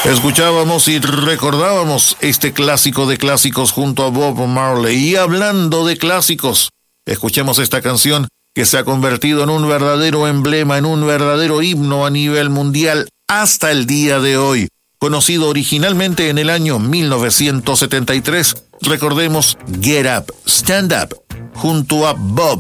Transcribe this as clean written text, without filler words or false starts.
Escuchábamos y recordábamos este clásico de clásicos junto a Bob Marley. Y hablando de clásicos, escuchemos esta canción que se ha convertido en un verdadero emblema, en un verdadero himno a nivel mundial hasta el día de hoy. Conocido originalmente en el año 1973, recordemos Get Up, Stand Up, junto a Bob